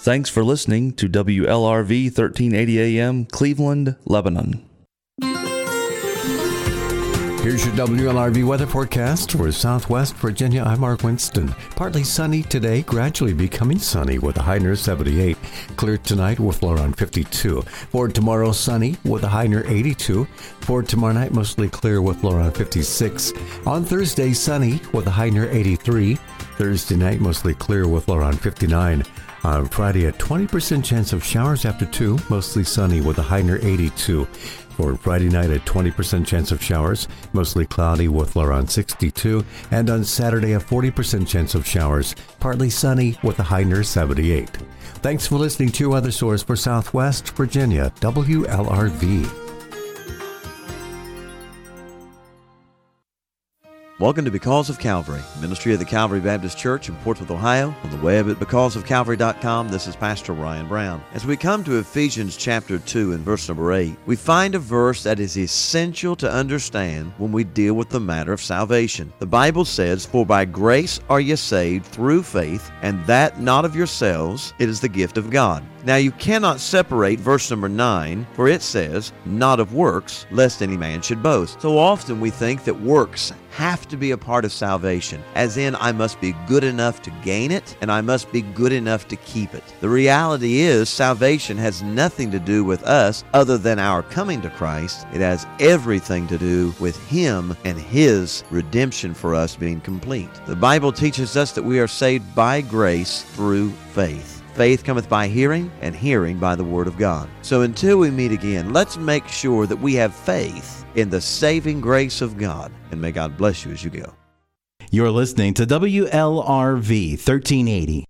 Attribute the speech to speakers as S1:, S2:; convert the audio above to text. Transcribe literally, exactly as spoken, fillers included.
S1: Thanks for listening to W L R V thirteen eighty A M, Cleveland, Lebanon.
S2: Here's your W L R V weather forecast for Southwest Virginia. I'm Mark Winston. Partly sunny today, gradually becoming sunny with a high near seventy-eight. Clear tonight with low around fifty-two. For tomorrow, sunny with a high near eighty-two. For tomorrow night, mostly clear with low around fifty-six. On Thursday, sunny with a high near eighty-three. Thursday night, mostly clear with low around fifty-nine. On Friday, a twenty percent chance of showers after two, mostly sunny with a high near eighty-two. For Friday night, a twenty percent chance of showers, mostly cloudy with low around sixty-two. And on Saturday, a forty percent chance of showers, partly sunny with a high near seventy-eight. Thanks for listening to your weather source for Southwest Virginia, W L R V.
S3: Welcome to Because of Calvary, ministry of the Calvary Baptist Church in Portsmouth, Ohio. On the web at because of calvary dot com, this is Pastor Ryan Brown. As we come to Ephesians chapter two and verse number eight, we find a verse that is essential to understand when we deal with the matter of salvation. The Bible says, "For by grace are ye saved through faith, and that not of yourselves, it is the gift of God." Now you cannot separate verse number nine, for it says, "Not of works, lest any man should boast." So often we think that works have to be a part of salvation, as in I must be good enough to gain it, and I must be good enough to keep it. The reality is salvation has nothing to do with us other than our coming to Christ. It has everything to do with Him and His redemption for us being complete. The Bible teaches us that we are saved by grace through faith. Faith cometh by hearing, and hearing by the Word of God. So until we meet again, let's make sure that we have faith in the saving grace of God. And may God bless you as you go.
S4: You're listening to W L R V thirteen eighty.